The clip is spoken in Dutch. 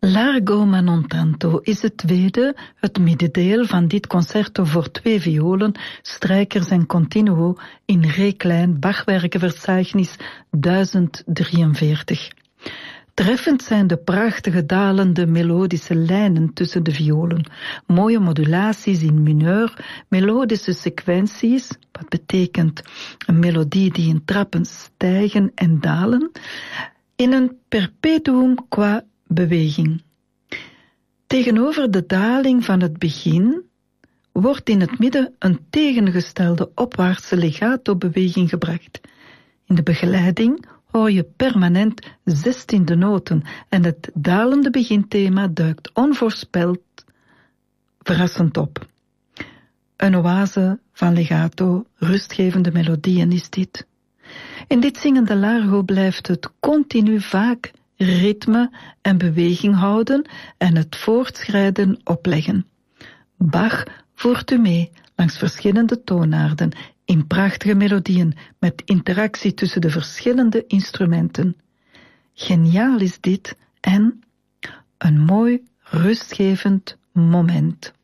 Largo ma non tanto is het tweede, het middendeel van dit concerto voor 2 violen, strijkers en continuo in Re klein Bachwerkenverzeichnis 1043. Treffend zijn de prachtige dalende melodische lijnen tussen de violen, mooie modulaties in mineur, melodische sequenties, wat betekent een melodie die in trappen stijgen en dalen, in een perpetuum qua beweging. Tegenover de daling van het begin wordt in het midden een tegengestelde opwaartse legato-beweging gebracht. In de begeleiding hoor je permanent 16e noten en het dalende beginthema duikt onvoorspeld verrassend op. Een oase van legato, rustgevende melodieën is dit. In dit zingende largo blijft het continu vaak ritme en beweging houden en het voortschrijden opleggen. Bach voert u mee langs verschillende toonaarden in prachtige melodieën met interactie tussen de verschillende instrumenten. Geniaal is dit en een mooi rustgevend moment.